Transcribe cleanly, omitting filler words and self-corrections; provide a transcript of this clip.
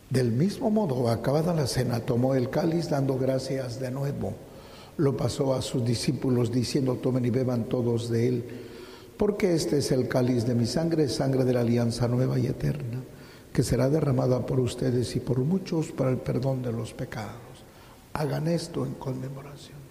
Del mismo modo, acabada la cena, tomó el cáliz dando gracias de nuevo. Lo pasó a sus discípulos diciendo: tomen y beban todos de él, porque este es el cáliz de mi sangre, sangre de la alianza nueva y eterna, que será derramada por ustedes y por muchos para el perdón de los pecados. Hagan esto en conmemoración.